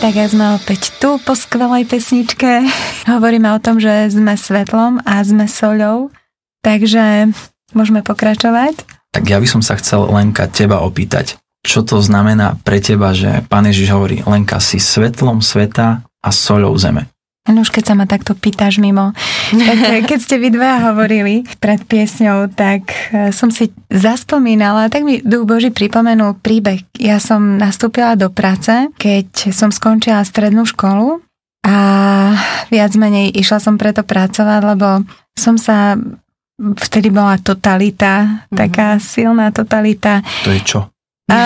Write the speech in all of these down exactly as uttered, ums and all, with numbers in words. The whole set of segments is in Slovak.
Tak ja sme opäť tu po skvelej pesničke. Hovoríme o tom, že sme svetlom a sme soľou. Takže môžeme pokračovať. Tak ja by som sa chcel, Lenka, teba opýtať. Čo to znamená pre teba, že Pán Ježiš hovorí, Lenka, si svetlom sveta a soľou zeme? No už keď sa ma takto pýtaš mimo, tak keď ste vy dvaja hovorili pred piesňou, tak som si zaspomínala, tak mi Duch Boží pripomenul príbeh. Ja som nastúpila do práce, keď som skončila strednú školu a viac menej išla som preto pracovať, lebo som sa, vtedy bola totalita, mm-hmm. taká silná totalita. To je čo? A...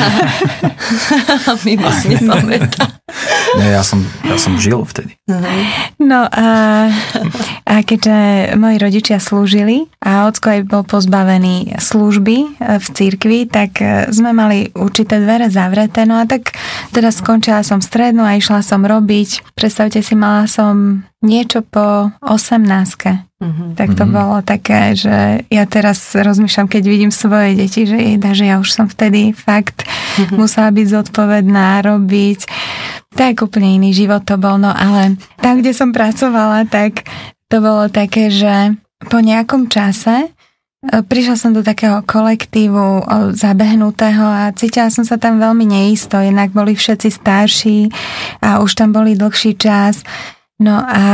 My by si nepamätá. Nie, ja som, ja som žil vtedy. No a, a keďže moji rodičia slúžili a ocko aj bol pozbavený služby v cirkvi, tak sme mali určité dvere zavreté. No a tak teda skončila som strednú a išla som robiť. Predstavte si, mala som niečo po osemnástke. Mm-hmm. Tak to mm-hmm. bolo také, že ja teraz rozmýšľam, keď vidím svoje deti, že jeda, že ja už som vtedy fakt mm-hmm. musela byť zodpovedná, robiť. Tak úplne iný život to bol. No ale tam, kde som pracovala, tak to bolo také, že po nejakom čase prišla som do takého kolektívu zabehnutého a cítila som sa tam veľmi neisto. Jednak boli všetci starší a už tam boli dlhší čas. No a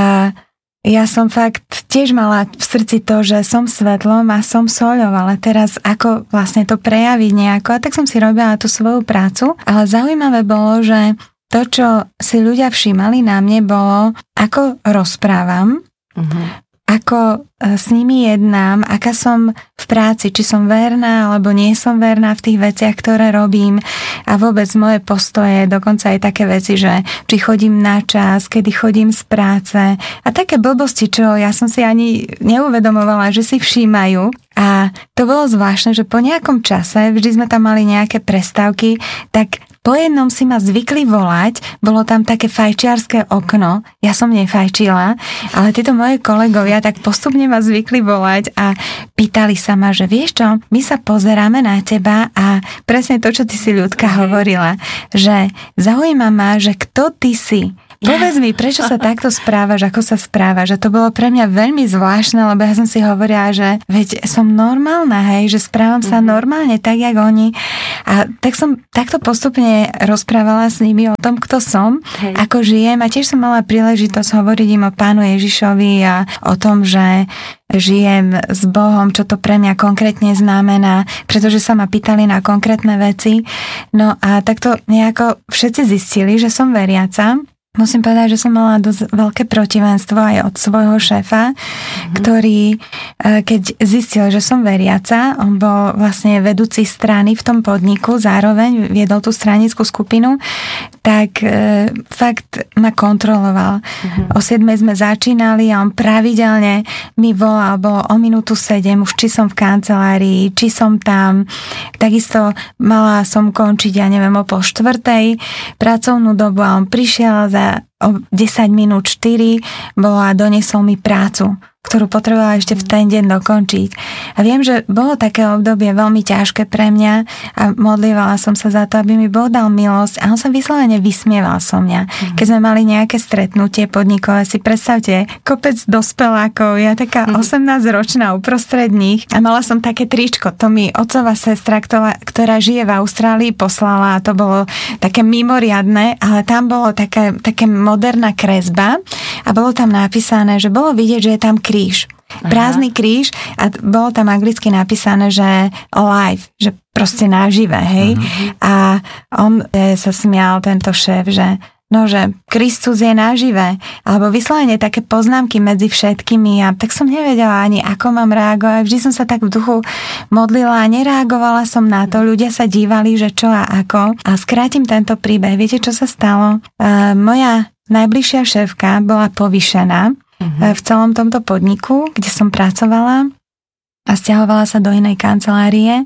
ja som fakt tiež mala v srdci to, že som svetlom a som soľou, ale teraz ako vlastne to prejaviť nejako. A tak som si robila tú svoju prácu, ale zaujímavé bolo, že to, čo si ľudia všímali na mne, bolo, ako rozprávam, uh-huh. ako s nimi jednám, aká som v práci, či som verná, alebo nie som verná v tých veciach, ktoré robím a vôbec moje postoje, dokonca aj také veci, že či chodím na čas, kedy chodím z práce a také blbosti, čo ja som si ani neuvedomovala, že si všímajú. A to bolo zvláštne, že po nejakom čase, vždy sme tam mali nejaké prestávky, tak po jednom si ma zvykli volať, bolo tam také fajčiarske okno, ja som nefajčila, ale títo moje kolegovia tak postupne ma zvykli volať a pýtali sa ma, že vieš čo, my sa pozeráme na teba a presne to, čo ty si, Ľudka, hovorila, že zaujíma ma, že kto ty si. Povedz mi, prečo sa takto správaš, ako sa správaš. Že to bolo pre mňa veľmi zvláštne, lebo ja som si hovorila, že veď som normálna, hej, že správam sa normálne, tak, jak oni. A tak som takto postupne rozprávala s nimi o tom, kto som, hej. Ako žijem a tiež som mala príležitosť hovoriť im o Pánu Ježišovi a o tom, že žijem s Bohom, čo to pre mňa konkrétne znamená, pretože sa ma pýtali na konkrétne veci. No a takto nejako všetci zistili, že som veriaca. Musím povedať, že som mala dosť veľké protivenstvo aj od svojho šéfa, mm-hmm. ktorý, keď zistil, že som veriaca, on bol vlastne vedúci strany v tom podniku, zároveň viedol tú stranickú skupinu, tak e, fakt ma kontroloval. Mm-hmm. O siedmej sme začínali a on pravidelne mi volal, bolo o minútu sedem, už či som v kancelárii, či som tam. Takisto mala som končiť, ja neviem, o pol štvrtej pracovnú dobu a on prišiel za o desať minút štyri bola a doniesol mi prácu, ktorú potrebovala ešte v ten deň dokončiť. A viem, že bolo také obdobie veľmi ťažké pre mňa a modlívala som sa za to, aby mi Boh dal milosť a on sa vyslovene vysmieval so mňa. Mm. Keď sme mali nejaké stretnutie podnikové, si predstavte, kopec dospelákov, ja taká mm. osemnásťročná uprostred nich a mala som také tričko, to mi otcová sestra, ktorá, ktorá žije v Austrálii, poslala a to bolo také mimoriadne, ale tam bolo také, také moderná kresba a bolo tam napísané, že bolo vidieť, že je tam kríž. Prázdny kríž a bolo tam anglicky napísané, že alive, že proste nažive, hej. Uh-huh. A on e, sa smial, tento šéf, že no, že Kristus je nažive, alebo vyslovene také poznámky medzi všetkými a tak som nevedela ani, ako mám reagovať. Vždy som sa tak v duchu modlila a nereagovala som na to. Ľudia sa dívali, že čo a ako. A skrátim tento príbeh. Viete, čo sa stalo? E, moja najbližšia šéfka bola povýšená uh-huh. v celom tomto podniku, kde som pracovala a sťahovala sa do inej kancelárie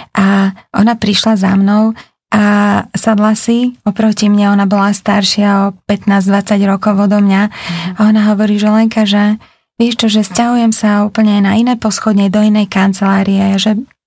a ona prišla za mnou a sadla si oproti mne, ona bola staršia o pätnásť dvadsať rokov odo mňa uh-huh. a ona hovorí, že Lenka, že vieš čo, že sťahujem sa úplne na iné poschodne do inej kancelárie, že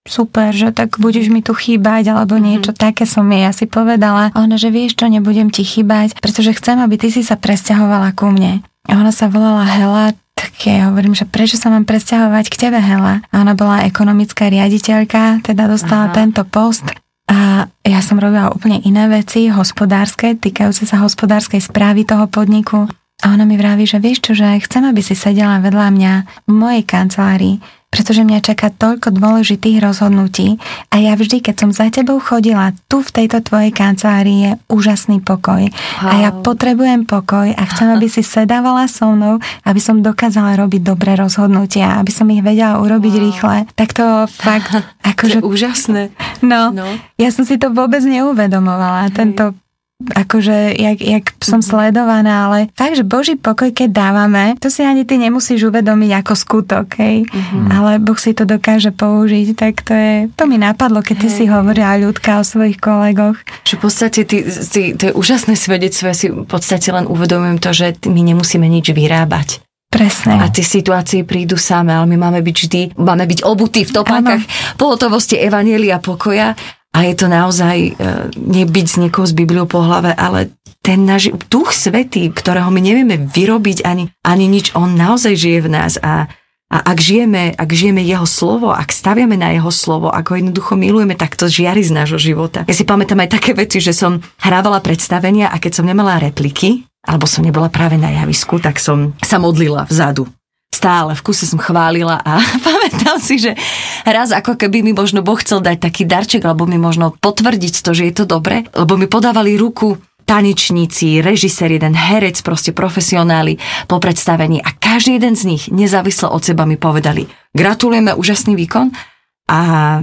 super, že tak budeš mi tu chýbať, alebo niečo mm-hmm. také som jej asi povedala. A ona, že vieš čo, nebudem ti chýbať, pretože chcem, aby ty si sa presťahovala ku mne. A ona sa volala Hela, tak ja hovorím, že prečo sa mám presťahovať k tebe, Hela? A ona bola ekonomická riaditeľka, teda dostala Aha. tento post. A ja som robila úplne iné veci, hospodárske, týkajúce sa hospodárskej správy toho podniku. A ona mi vraví, že vieš čo, že chcem, aby si sedela vedľa mňa v mojej kancelárii, pretože mňa čaká toľko dôležitých rozhodnutí a ja vždy, keď som za tebou chodila, tu v tejto tvojej kancelárii je úžasný pokoj. Wow. A ja potrebujem pokoj a chcem, aby si sedávala so mnou, aby som dokázala robiť dobré rozhodnutia, aby som ich vedela urobiť wow. rýchle. Tak to fakt... Akože... To je úžasné. No, no, ja som si to vôbec neuvedomovala. Hej. Tento akože, jak, jak som sledovaná, ale fakt, že Boží pokoj, keď dávame, to si ani ty nemusíš uvedomiť ako skutok, hej. Mm-hmm. Ale Boh si to dokáže použiť, tak to je, to mi napadlo, keď ty hej. si hovorila, Ľudka, o svojich kolegoch. Že v podstate ty, ty, to je úžasné svedectvo, ja si v podstate len uvedomujem to, že my nemusíme nič vyrábať. Presne. A tie situácie prídu same, ale my máme byť vždy, máme byť obutí v topánkach pohotovosti evanjelia pokoja. A je to naozaj nebyť z niekoho z Bibliou po hlave, ale ten náš Duch Svätý, ktorého my nevieme vyrobiť ani, ani nič, on naozaj žije v nás a, a ak žijeme, ak žijeme jeho slovo, ak staviame na jeho slovo, ak ho jednoducho milujeme, tak to žiari z nášho života. Ja si pamätám aj také veci, že som hrávala predstavenia a keď som nemala repliky, alebo som nebola práve na javisku, tak som sa modlila vzadu. Stále v kuse som chválila a pamätám si, že raz ako keby mi možno Boh chcel dať taký darček, alebo mi možno potvrdiť to, že je to dobre, lebo mi podávali ruku tanečníci, režisér, jeden herec, proste profesionáli po predstavení a každý jeden z nich nezávisle od seba mi povedali: gratulujeme, úžasný výkon a,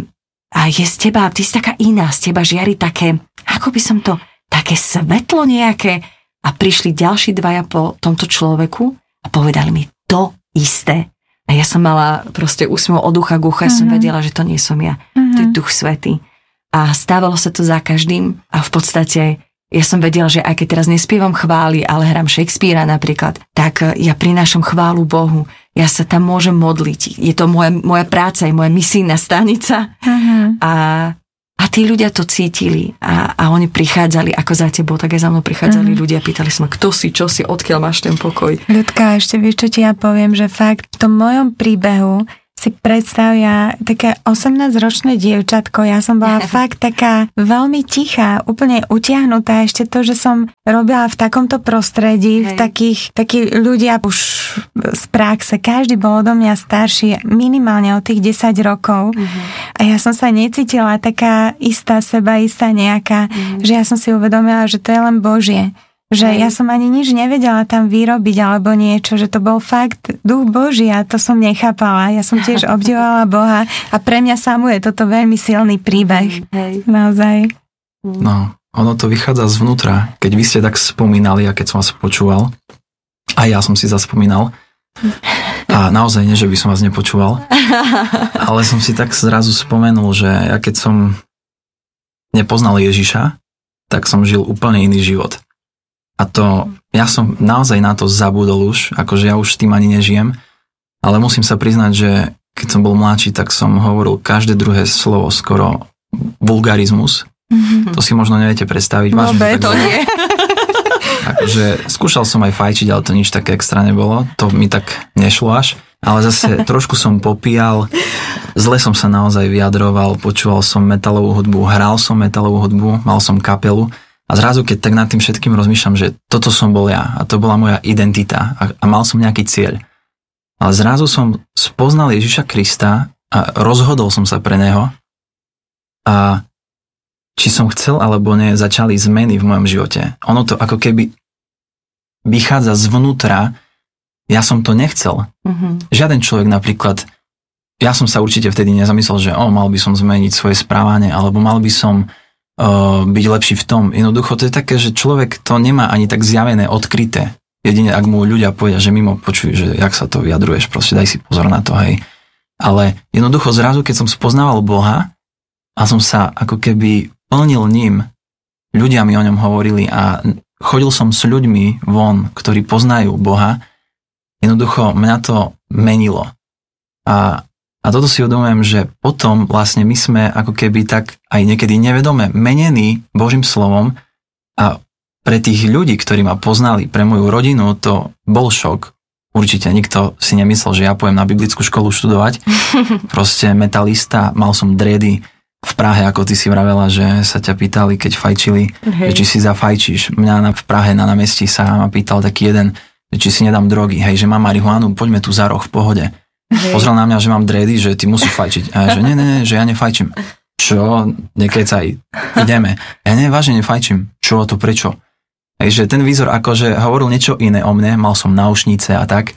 a je z teba, ty si taká iná, z teba žiari také, ako by som to, také svetlo nejaké. A prišli ďalší dvaja po tomto človeku a povedali mi to isté. A ja som mala proste úsmev od ucha k ucha, mm-hmm. som vedela, že to nie som ja. Mm-hmm. To je Duch Svätý. A stávalo sa to za každým a v podstate ja som vedela, že aj keď teraz nespievam chvály, ale hrám Shakespearea napríklad, tak ja prinášam chválu Bohu. Ja sa tam môžem modliť. Je to moja, moja práca, je moja misijná stanica. Mm-hmm. A A tí ľudia to cítili a, a oni prichádzali ako za tebou, tak aj za mnou prichádzali mm. ľudia, pýtali sme, kto si, čo si, odkiaľ máš ten pokoj. Ľudka, ešte vieš, čo ti ja poviem, že fakt v tom mojom príbehu si predstavia také osemnásťročné dievčatko, ja som bola fakt taká veľmi tichá, úplne utiahnutá, ešte to, že som robila v takomto prostredí, Hej. v takých, takí ľudia už z praxe, každý bol odo mňa starší, minimálne od tých desať rokov uh-huh. a ja som sa necítila taká istá seba, istá nejaká, uh-huh. že ja som si uvedomila, že to je len Božie. Že ja som ani nič nevedela tam vyrobiť alebo niečo, že to bol fakt Duch Boží a to som nechápala. Ja som tiež obdivovala Boha a pre mňa samú je toto veľmi silný príbeh. Hej. Naozaj. No, ono to vychádza zvnútra. Keď vy ste tak spomínali a keď som vás počúval, a ja som si zaspomínal, a naozaj nie, že by som vás nepočúval, ale som si tak zrazu spomenul, že ja keď som nepoznal Ježiša, tak som žil úplne iný život. A to, ja som naozaj na to zabudol už, akože ja už s tým ani nežijem, ale musím sa priznať, že keď som bol mladší, tak som hovoril každé druhé slovo skoro vulgarizmus. Mm-hmm. To si možno neviete predstaviť. No, be, to nie. Akože skúšal som aj fajčiť, ale to nič také extra nebolo. To mi tak nešlo až. Ale zase trošku som popíjal, zle som sa naozaj vyjadroval, počúval som metalovú hudbu, hral som metalovú hudbu, mal som kapelu. A zrazu, keď tak nad tým všetkým rozmýšľam, že toto som bol ja a to bola moja identita a, a mal som nejaký cieľ. Ale zrazu som spoznal Ježiša Krista a rozhodol som sa pre neho a či som chcel alebo nie, začali zmeny v mojom živote. Ono to ako keby vychádza zvnútra, ja som to nechcel. Mm-hmm. Žiaden človek napríklad, ja som sa určite vtedy nezamyslel, že o, mal by som zmeniť svoje správanie alebo mal by som byť lepší v tom. Jednoducho to je také, že človek to nemá ani tak zjavené, odkryté. Jedine, ak mu ľudia povedia, že mimo počuj, že jak sa to vyjadruješ, proste daj si pozor na to, hej. Ale jednoducho zrazu, keď som spoznával Boha a som sa ako keby plnil ním, ľudia mi o ňom hovorili a chodil som s ľuďmi von, ktorí poznajú Boha, jednoducho mňa to menilo. A A toto si uvedomujem, že potom vlastne my sme ako keby tak aj niekedy nevedome menení Božím slovom a pre tých ľudí, ktorí ma poznali, pre moju rodinu, to bol šok. Určite nikto si nemyslel, že ja pôjdem na biblickú školu študovať. Proste metalista, mal som dredy v Prahe, ako ty si vravela, že sa ťa pýtali, keď fajčili, že či si zafajčíš. Mňa v Prahe na námestí sa ma pýtal taký jeden, že či si nedám drogy, hej, že mám marihuánu, poďme tu za roh v pohode. Hej. Pozrel na mňa, že mám dredy, že ty musíš fajčiť. A ja, že nie, nie, nie, že ja nefajčím. Čo? Nekecaj, ideme. Ja nie, vážne nefajčím. Čo to, prečo? Hej, že ten výzor akože hovoril niečo iné o mne, mal som náušnice a tak,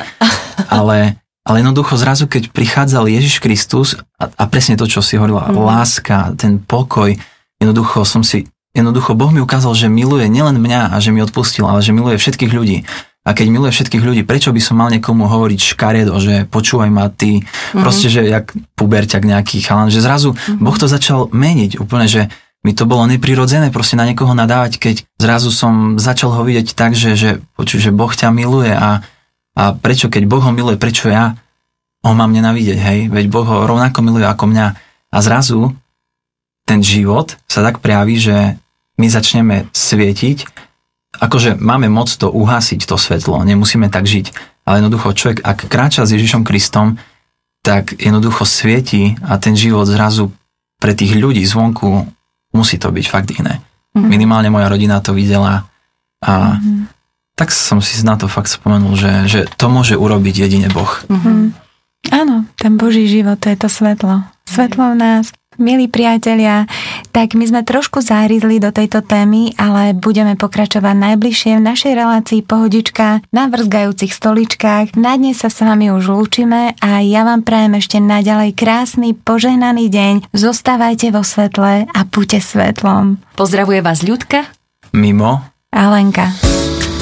ale, ale jednoducho zrazu, keď prichádzal Ježiš Kristus a, a presne to, čo si hovorila, mm. láska, ten pokoj, jednoducho som si, jednoducho Boh mi ukázal, že miluje nielen mňa a že mi odpustil, ale že miluje všetkých ľudí. A keď miluje všetkých ľudí, prečo by som mal niekomu hovoriť škaredo, že počúvaj ma ty, mm. proste, že jak puberťak nejaký chalan, že zrazu mm. Boh to začal meniť úplne, že mi to bolo neprirodzené proste na niekoho nadávať, keď zrazu som začal ho vidieť tak, že, že, počuť, že Boh ťa miluje a, a prečo, keď Boh ho miluje, prečo ja ho mám nenávidieť, hej? Veď Boh ho rovnako miluje ako mňa. A zrazu ten život sa tak prejaví, že my začneme svietiť, akože máme moc to uhasiť, to svetlo, nemusíme tak žiť, ale jednoducho človek, ak kráča s Ježišom Kristom, tak jednoducho svieti a ten život zrazu pre tých ľudí zvonku musí to byť fakt iné. Mm-hmm. Minimálne moja rodina to videla a mm-hmm. tak som si na to fakt spomenul, že, že to môže urobiť jedine Boh. Mm-hmm. Áno, ten Boží život, to je to svetlo. Svetlo v nás. Milí priatelia, tak my sme trošku zahryzli do tejto témy, ale budeme pokračovať najbližšie v našej relácii Pohodička na vrzgajúcich stoličkách. Na dnes sa s vami už lúčime a ja vám prajem ešte naďalej krásny, požehnaný deň. Zostávajte vo svetle a buďte svetlom. Pozdravuje vás Ľudka, Mimo a Lenka.